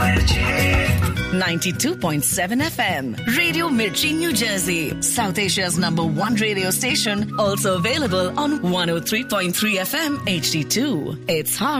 92.7 FM. Radio Mirchi, New Jersey. South Asia's #1 radio station. Also available on 103.3 FM HD2. It's hard